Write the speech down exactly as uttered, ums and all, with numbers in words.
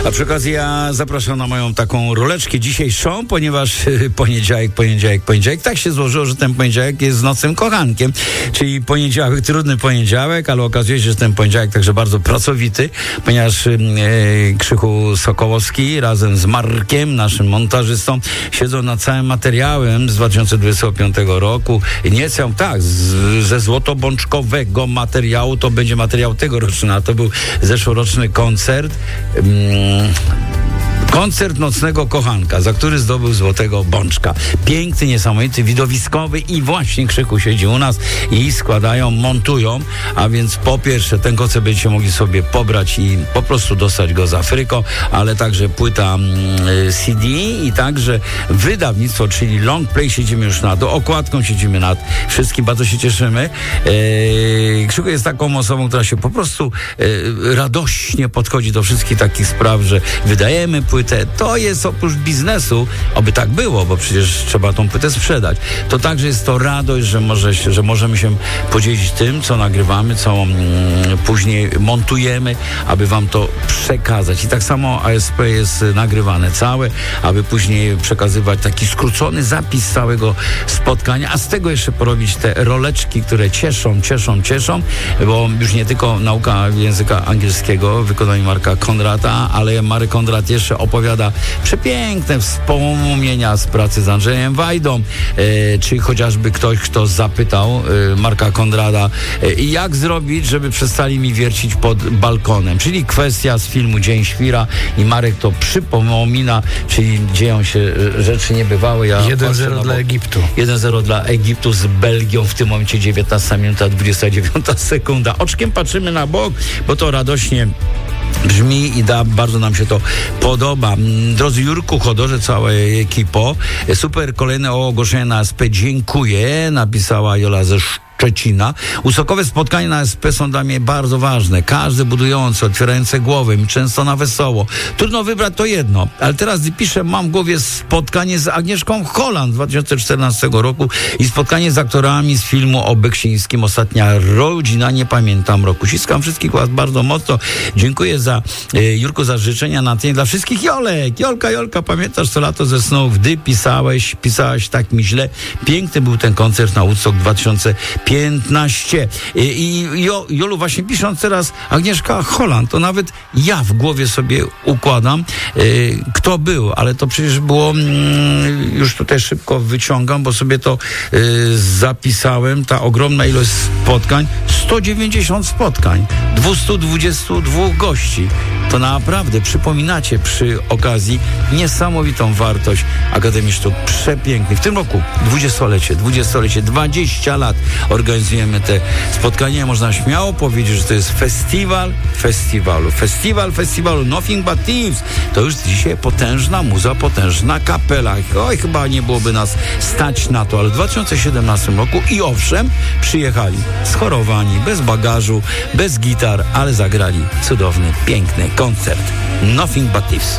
A przy okazji ja zapraszam na moją taką roleczkę dzisiejszą, ponieważ poniedziałek, poniedziałek, poniedziałek. Tak się złożyło, że ten poniedziałek jest nocnym kochankiem, czyli poniedziałek, trudny poniedziałek, ale okazuje się, że ten poniedziałek także bardzo pracowity, ponieważ e, Krzychu Sokołowski razem z Markiem, naszym montażystą, siedzą nad całym materiałem z dwa tysiące dwudziestego piątego roku. Nie chcę, tak, z, ze złotobączkowego materiału, to będzie materiał tegoroczny, a to był zeszłoroczny koncert. Hmm. Koncert nocnego kochanka, za który zdobył Złotego Bączka. Piękny, niesamowity, widowiskowy i właśnie Krzychu siedzi u nas i składają, montują, a więc po pierwsze ten koncert będziecie mogli sobie pobrać i po prostu dostać go z Afryką, ale także płyta y, C D i także wydawnictwo, czyli long play, siedzimy już nad okładką, siedzimy nad wszystkim, bardzo się cieszymy. Yy, Krzychu jest taką osobą, która się po prostu yy, radośnie podchodzi do wszystkich takich spraw, że wydajemy płytę. To jest oprócz biznesu, oby tak było, bo przecież trzeba tą płytę sprzedać. To także jest to radość, że, może się, że możemy się podzielić tym, co nagrywamy, co mm, później montujemy, aby wam to przekazać. I tak samo A S P jest nagrywane całe, aby później przekazywać taki skrócony zapis całego spotkania, a z tego jeszcze porobić te roleczki, które cieszą, cieszą, cieszą, bo już nie tylko nauka języka angielskiego w wykonaniu Marka Konrada, ale Marek Konrad jeszcze opowiada przepiękne wspomnienia z pracy z Andrzejem Wajdą, e, czy chociażby ktoś, kto zapytał e, Marka Konrada, e, jak zrobić, żeby przestali mi wiercić pod balkonem, czyli kwestia z filmu Dzień Świra i Marek to przypomina, czyli dzieją się rzeczy niebywałe. Ja jeden zero dla Egiptu. jeden zero dla Egiptu z Belgią, w tym momencie dziewiętnasta minuta, dwudziesta dziewiąta sekunda. Oczkiem patrzymy na bok, bo to radośnie brzmi i da, bardzo nam się to podoba. Drodzy Jurku, Chodorze, cała ekipo, super kolejne ogłoszenie na A S P. Dziękuję, napisała Jola ze Szczecina. Usokowe spotkania na A S P są dla mnie bardzo ważne. Każdy budujący, otwierający głowę, często na wesoło. Trudno wybrać to jedno, ale teraz piszę, mam w głowie spotkanie z Agnieszką Holland z dwa tysiące czternastego roku i spotkanie z aktorami z filmu o Beksińskim. Ostatnia rodzina, nie pamiętam roku. Ściskam wszystkich was bardzo mocno. Dziękuję za, e, Jurku, za życzenia na tydzień dla wszystkich. Jolek, Jolka, Jolka, pamiętasz co lato ze snu, gdy pisałeś, pisałaś tak mi źle. Piękny był ten koncert na Woodstock dwa tysiące piętnaście. I, i jo, Jolu, właśnie pisząc teraz Agnieszka Holland, to nawet ja w głowie sobie układam, y, kto był, ale to przecież było, y, już tutaj szybko wyciągam, bo sobie to y, zapisałem, ta ogromna ilość spotkań, sto dziewięćdziesiąt spotkań, dwieście dwadzieścia dwa gości. To naprawdę przypominacie przy okazji niesamowitą wartość Akademii Sztuk. Przepiękny. W tym roku dwudziestolecie, dwudziestolecie, dwadzieścia lat organizujemy te spotkania. Można śmiało powiedzieć, że to jest festiwal festiwalu. Festiwal festiwalu. Nothing but Thieves. To już dzisiaj potężna muza, potężna kapela. Oj, chyba nie byłoby nas stać na to, ale w dwa tysiące siedemnastym roku i owszem, przyjechali schorowani, bez bagażu, bez gitar, ale zagrali cudowny, piękny koncert. Nothing but Thieves.